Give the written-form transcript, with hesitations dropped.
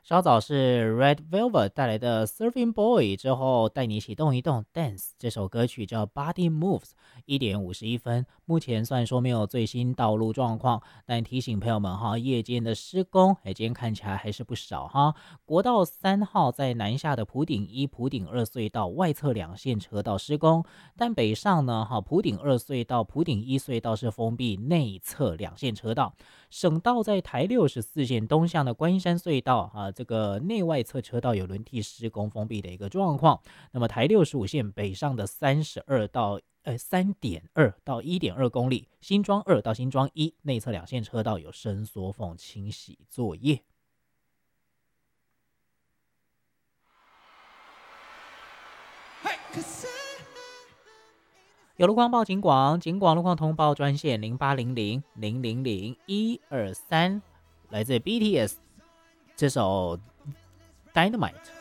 稍早是 Red Velvet 带来的 Surfing Boy 之后，带你一起动一动 Dance 这首歌曲叫 Body Moves， 1:51。目前虽然说没有最新道路状况，但提醒朋友们哈，夜间的施工，今天看起来还是不少哈。国道3号在南下的普顶1、普顶2隧道外侧两线车道施工，但北上呢，普顶2隧道、普顶1隧道是封闭内侧两线车道。省道在台64线东向的观音山隧道这个内外侧车道有轮替施工封闭的一个状况。那么台65线北上的3.2到1.2公里，新庄2到新庄1内侧两线车道有伸缩缝清洗作业。有路况报警广路况通报专线0800000123，来自 BTS 这首 Dynamite。